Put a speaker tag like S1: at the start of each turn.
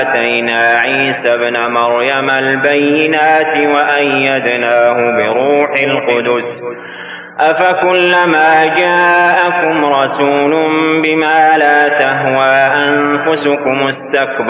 S1: آتينا عيسى ابن مريم البينات وأيدناه بروح القدس أفكلما جاءكم رسول بما لا تهوى أنفسكم استكبرتم